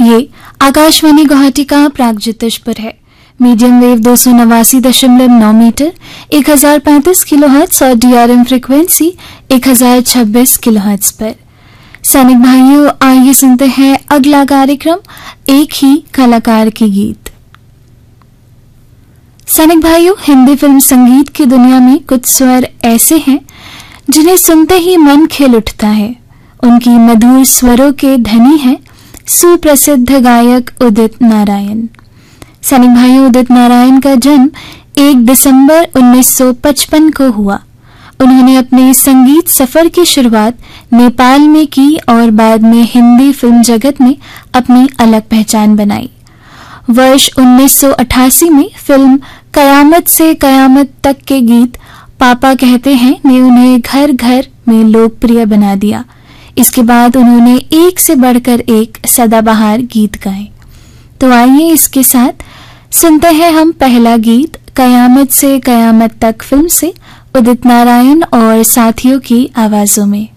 ये आकाशवाणी गुवाहाटी का प्रागज्योतिषपुर है। मीडियम वेव 289.9 मीटर 1035 किलोहर्ट्ज और DRM फ्रिक्वेंसी 1026 किलोहर्ट्ज पर। सैनिक भाइयों, आइए सुनते हैं अगला कार्यक्रम, एक ही कलाकार के गीत। सैनिक भाइयों, हिंदी फिल्म संगीत की दुनिया में कुछ स्वर ऐसे हैं जिन्हें सुनते ही मन खिल उठता है। उनकी मधुर स्वरों के धनी हैं सुप्रसिद्ध गायक उदित नारायण। सैनिक भाइयों, उदित नारायण का जन्म 1 दिसंबर 1955 को हुआ। उन्होंने अपने संगीत सफर की शुरुआत नेपाल में की और बाद में हिंदी फिल्म जगत में अपनी अलग पहचान बनाई। वर्ष 1988 में फिल्म कयामत से कयामत तक के गीत पापा कहते हैं ने उन्हें घर घर में लोकप्रिय बना दिया। इसके बाद उन्होंने एक से बढ़कर एक सदाबहार गीत गाए। तो आइए इसके साथ सुनते हैं हम पहला गीत कयामत से कयामत तक फिल्म से उदित नारायण और साथियों की आवाजों में।